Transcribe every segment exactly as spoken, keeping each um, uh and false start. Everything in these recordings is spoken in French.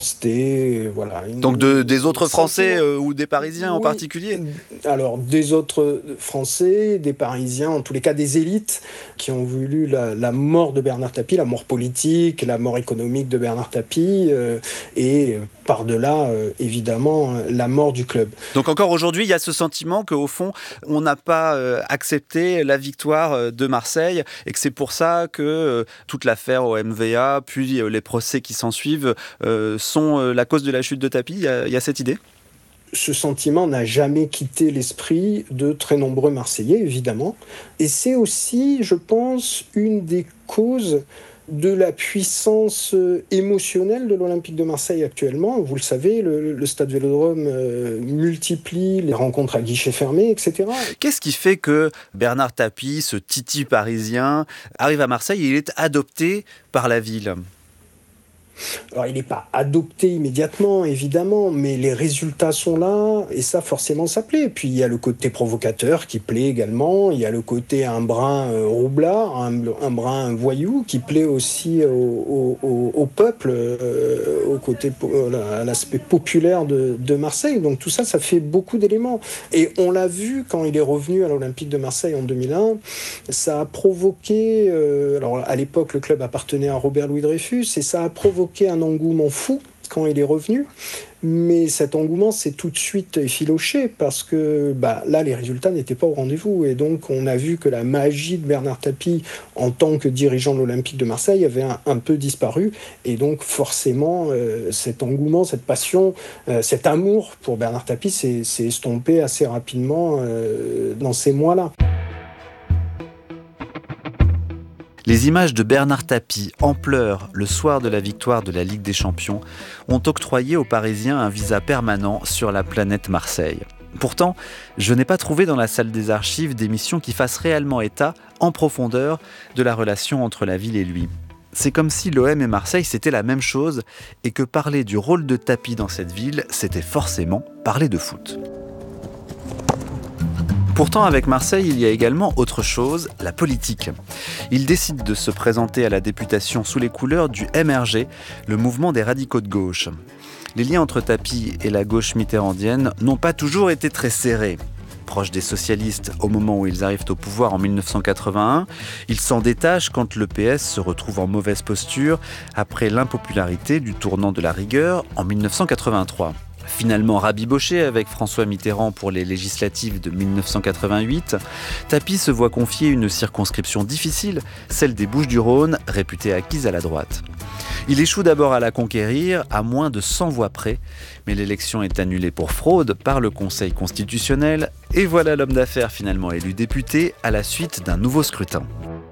C'était, voilà. Une, Donc de, des autres Français sentiment... euh, ou des Parisiens oui, en particulier? Alors, des autres Français, des Parisiens, en tous les cas des élites, qui ont voulu la, la mort de Bernard Tapie, la mort politique, la mort économique de Bernard Tapie, euh, et par-delà, euh, évidemment, la mort du club. Donc encore aujourd'hui, il y a ce sentiment qu'au fond, on n'a pas euh, accepté la victoire de Marseille et que c'est pour ça que euh, toute l'affaire au M V A, puis euh, les procès qui s'en suivent, euh, sont euh, la cause de la chute de Tapie. Il y a, il y a cette idée ? Ce sentiment n'a jamais quitté l'esprit de très nombreux Marseillais, évidemment. Et c'est aussi, je pense, une des causes de la puissance émotionnelle de l'Olympique de Marseille actuellement. Vous le savez, le, le Stade Vélodrome euh, multiplie les rencontres à guichets fermés, et cetera. Qu'est-ce qui fait que Bernard Tapie, ce titi parisien, arrive à Marseille et il est adopté par la ville ? Alors, il n'est pas adopté immédiatement, évidemment, mais les résultats sont là, et ça, forcément, ça plaît. Puis, il y a le côté provocateur qui plaît également, il y a le côté un brin euh, roublard, un, un brin voyou, qui plaît aussi au, au, au peuple, euh, au côté, à l'aspect populaire de, de Marseille. Donc, tout ça, ça fait beaucoup d'éléments. Et on l'a vu quand il est revenu à l'Olympique de Marseille en deux mille un, ça a provoqué... Euh, alors, à l'époque, le club appartenait à Robert Louis Dreyfus, et ça a provoqué un engouement fou quand il est revenu, mais cet engouement s'est tout de suite effiloché parce que bah, là, les résultats n'étaient pas au rendez-vous, et donc on a vu que la magie de Bernard Tapie en tant que dirigeant de l'Olympique de Marseille avait un, un peu disparu, et donc forcément euh, cet engouement, cette passion, euh, cet amour pour Bernard Tapie s'est, s'est estompé assez rapidement euh, dans ces mois-là. Les images de Bernard Tapie en pleurs le soir de la victoire de la Ligue des Champions ont octroyé aux Parisiens un visa permanent sur la planète Marseille. Pourtant, je n'ai pas trouvé dans la salle des archives d'émissions qui fassent réellement état, en profondeur, de la relation entre la ville et lui. C'est comme si l'O M et Marseille c'était la même chose et que parler du rôle de Tapie dans cette ville, c'était forcément parler de foot. Pourtant, avec Marseille, il y a également autre chose, la politique. Il décide de se présenter à la députation sous les couleurs du M R G, le mouvement des radicaux de gauche. Les liens entre Tapie et la gauche mitterrandienne n'ont pas toujours été très serrés. Proche des socialistes au moment où ils arrivent au pouvoir en dix-neuf cent quatre-vingt-un, ils s'en détachent quand le P S se retrouve en mauvaise posture après l'impopularité du tournant de la rigueur en dix-neuf cent quatre-vingt-trois. Finalement rabiboché avec François Mitterrand pour les législatives de dix-neuf cent quatre-vingt-huit, Tapie se voit confier une circonscription difficile, celle des Bouches-du-Rhône, réputée acquise à la droite. Il échoue d'abord à la conquérir, à moins de cent voix près, mais l'élection est annulée pour fraude par le Conseil constitutionnel, et voilà l'homme d'affaires finalement élu député à la suite d'un nouveau scrutin.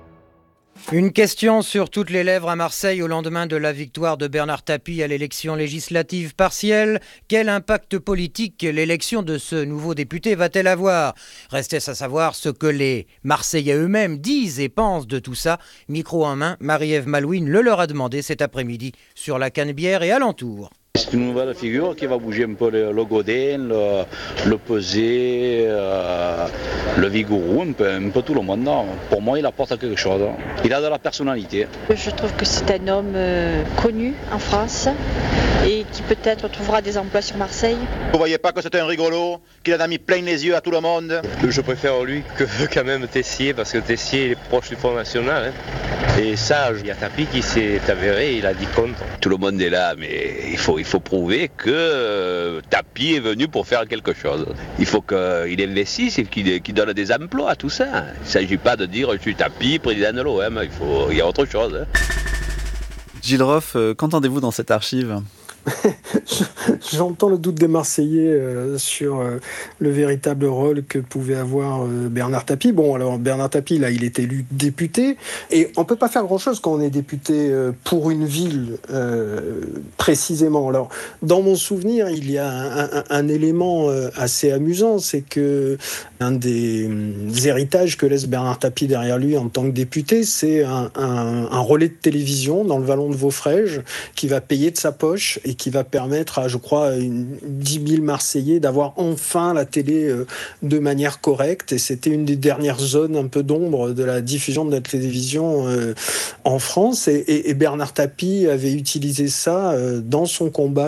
Une question sur toutes les lèvres à Marseille au lendemain de la victoire de Bernard Tapie à l'élection législative partielle. Quel impact politique l'élection de ce nouveau député va-t-elle avoir ? Restait à savoir ce que les Marseillais eux-mêmes disent et pensent de tout ça. Micro en main, Marie-Ève Malouine le leur a demandé cet après-midi sur la Canebière et alentour. C'est une nouvelle figure qui va bouger un peu le, le Godin, le, le Pesé, euh, le Vigourou, un peu, un peu tout le monde. Non. Pour moi, il apporte quelque chose. Il a de la personnalité. Je trouve que c'est un homme euh, connu en France et qui peut-être trouvera des emplois sur Marseille. Vous voyez pas que c'est un rigolo, qu'il en a mis plein les yeux à tout le monde? Je préfère lui que quand même Tessier, parce que Tessier est proche du Front National. Hein. Et ça, il y a Tapie qui s'est avéré, il a dit contre. Tout le monde est là, mais il faut, il faut prouver que euh, Tapie est venu pour faire quelque chose. Il faut qu'il investisse et qu'il, qu'il donne des emplois à tout ça. Il ne s'agit pas de dire je suis Tapie, président de l'O M. Il faut, il y a autre chose. Hein. Gilles Roff, qu'entendez-vous dans cette archive ? J'entends le doute des Marseillais euh, sur euh, le véritable rôle que pouvait avoir euh, Bernard Tapie. Bon, alors Bernard Tapie, là, il est élu député, et on peut pas faire grand-chose quand on est député euh, pour une ville euh, précisément. Alors, dans mon souvenir, il y a un, un, un élément euh, assez amusant, c'est que un des, des héritages que laisse Bernard Tapie derrière lui en tant que député, c'est un, un, un relais de télévision dans le vallon de Vaufrèges qui va payer de sa poche et qui va permettre à, je crois, une, dix mille Marseillais d'avoir enfin la télé euh, de manière correcte. Et c'était une des dernières zones un peu d'ombre de la diffusion de la télévision euh, en France. Et, et, et Bernard Tapie avait utilisé ça euh, dans son combat